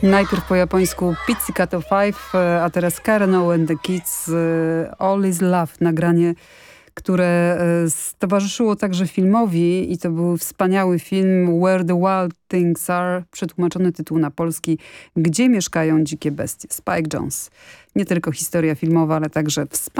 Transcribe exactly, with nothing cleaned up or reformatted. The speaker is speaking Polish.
Najpierw po japońsku Pizzicato Five, a teraz Carno and the Kids, All is Love, nagranie, które towarzyszyło także filmowi i to był wspaniały film Where the Wild Things Are, przetłumaczony tytuł na polski Gdzie mieszkają dzikie bestie, Spike Jonze. Nie tylko historia filmowa, ale także wspaniała